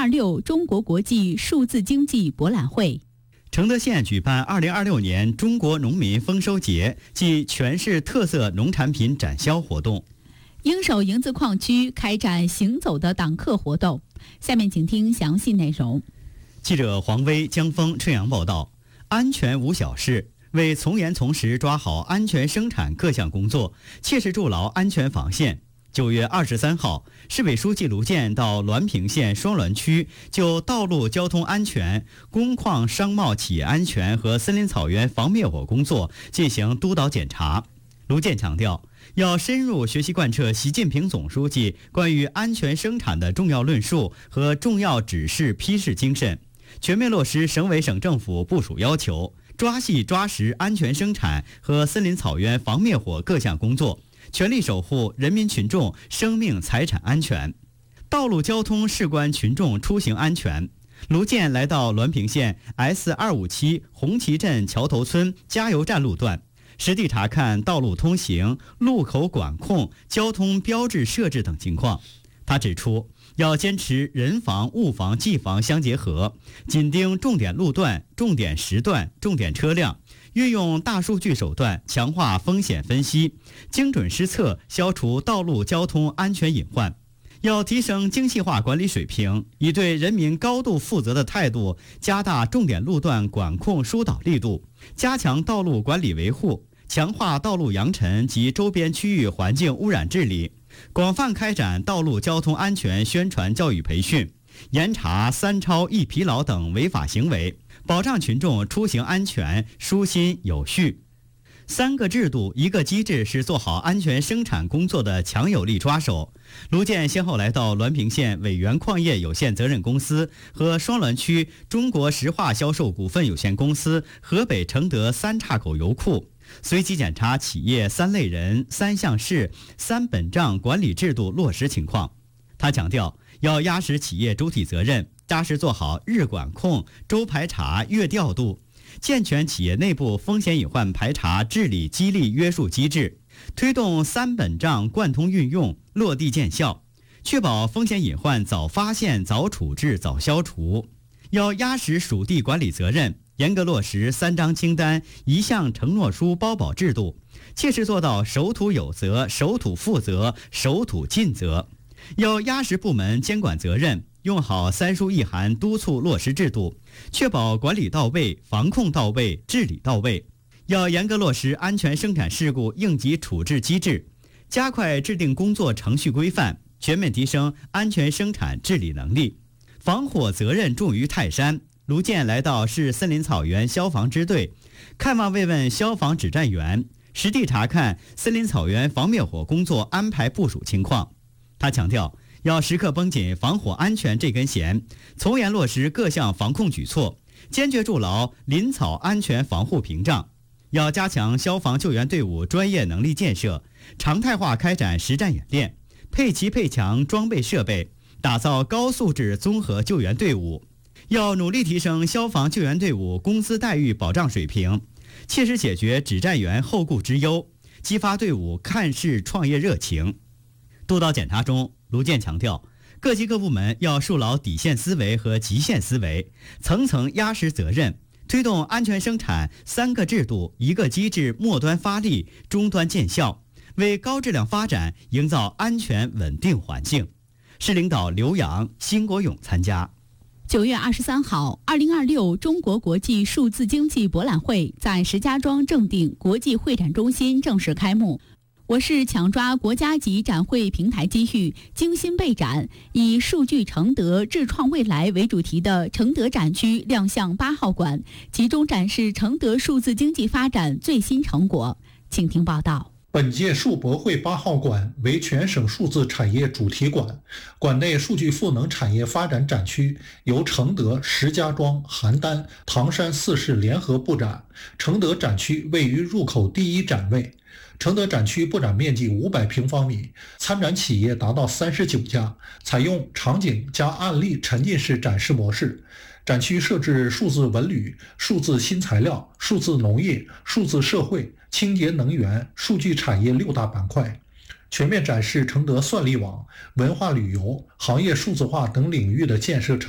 2026中国国际数字经济博览会。 承德县举办2026年中国农民丰收节暨全市特色农产品展销活动。 鹰首营子矿区开展行走的党课活动。下面请听详细内容。 记者黄威、江峰、春阳报道。安全无小事，为从严从实抓好安全生产各项工作，切实筑牢安全防线。9月23号，市委书记卢健到滦平县双滦区就道路交通安全、工矿商贸企业安全和森林草原防灭火工作进行督导检查。卢健强调，要深入学习贯彻习近平总书记关于安全生产的重要论述和重要指示批示精神，全面落实省委省政府部署要求，抓细抓实安全生产和森林草原防灭火各项工作，全力守护人民群众生命财产安全。道路交通事关群众出行安全。卢健来到滦平县 S257红旗镇桥头村加油站路段，实地查看道路通行、路口管控、交通标志设置等情况。他指出，要坚持人防、物防、技防相结合，紧盯重点路段、重点时段、重点车辆，运用大数据手段强化风险分析，精准施策，消除道路交通安全隐患。要提升精细化管理水平，以对人民高度负责的态度，加大重点路段管控疏导力度，加强道路管理维护，强化道路扬尘及周边区域环境污染治理，广泛开展道路交通安全宣传教育培训，严查三超一疲劳等违法行为，保障群众出行安全、舒心有序。3个制度1个机制是做好安全生产工作的强有力抓手。卢健先后来到滦平县伟源矿业有限责任公司和双滦区中国石化销售股份有限公司河北承德3岔口油库，随即检查企业3类人、3项事、3本账管理制度落实情况。他强调，要压实企业主体责任，扎实做好日管控、周排查、月调度，健全企业内部风险隐患排查治理激励约束机制，推动3本账贯通运用，落地见效，确保风险隐患早发现、早处置、早消除。要压实属地管理责任，严格落实3张清单、1项承诺书包保制度，切实做到守土有责、守土负责、守土尽责。要压实部门监管责任，用好3书1函督促落实制度，确保管理到位、防控到位、治理到位。要严格落实安全生产事故应急处置机制，加快制定工作程序规范，全面提升安全生产治理能力。防火责任重于泰山。卢健来到市森林草原消防支队，看望慰问消防指战员，实地查看森林草原防灭火工作安排部署情况。他强调，要时刻绷紧防火安全这根弦，从严落实各项防控举措，坚决筑牢林草安全防护屏障。要加强消防救援队伍专业能力建设，常态化开展实战演练，配齐配强装备设备，打造高素质综合救援队伍。要努力提升消防救援队伍工资待遇保障水平，切实解决指战员后顾之忧，激发队伍看事创业热情。督导检查中，卢健强调，各级各部门要树牢底线思维和极限思维，层层压实责任，推动安全生产3个制度1个机制末端发力，终端见效，为高质量发展营造安全稳定环境。市领导刘洋、辛国勇参加。 9月23号，2026中国国际数字经济博览会在石家庄正定国际会展中心正式开幕。我市强抓国家级展会平台机遇，精心备展，以数据承德、智创未来为主题的承德展区亮相8号馆，集中展示承德数字经济发展最新成果。请听报道。 本届数博会8号馆为全省数字产业主题馆，馆内数据赋能产业发展展区由承德、石家庄、邯郸、唐山4市联合布展。承德展区位于入口第1展位。承德展区布展面积500平方米，参展企业达到39家，采用场景加案例沉浸式展示模式。展区设置数字文旅、数字新材料、数字农业、数字社会、清洁能源、数据产业6大板块，全面展示承德算力网、文化旅游、行业数字化等领域的建设成